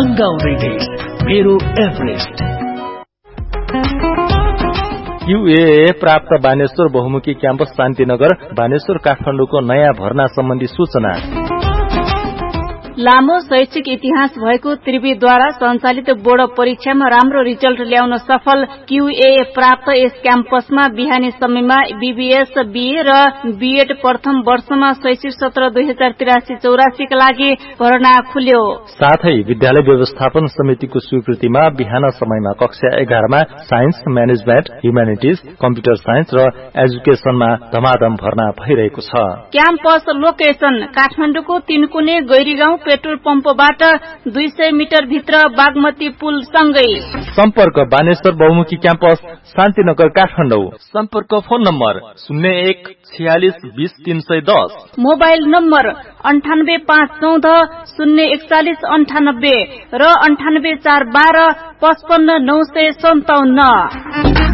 रंगाउने मेरो Everest. QAA प्राप्त बानेश्वर बहुमुखी क्याम्पस शान्तिनगर बानेश्वर काठमाडौँको नयाँ भर्ना सम्बन्धी सूचना। लामो शैक्षिक इतिहास भएको त्रिवेदद्वारा सञ्चालित बोर्ड परीक्षामा राम्रो रिजल्ट ल्याउन सफल QAA प्राप्त यस क्याम्पसमा बिहानी समयमा BBS BA र BEd प्रथम वर्षमा शैक्षिक सत्र 2083-84 का लागि भर्ना खुल्यो। साथै विद्यालय व्यवस्थापन समितिको स्वीकृतिमा बिहान समयमा कक्षा 11 मा science, management, humanities, computer science र एजुकेसनमा धमाधम भर्ना भइरहेको छ। क्याम्पस लोकेसन काठमाडौँको तीनकुने गैरीगाउँ पेट्रोल पम्पबाट 200 मिटर भित्र बागमती पुल सँगै। सम्पर्क बानेश्वर बहुमुखी क्याम्पस शान्तिनगर काठमाडौँ। सम्पर्क फोन नम्बर 01 46 20 310, मोबाइल नम्बर 98514 041 98 र 98412 55 957।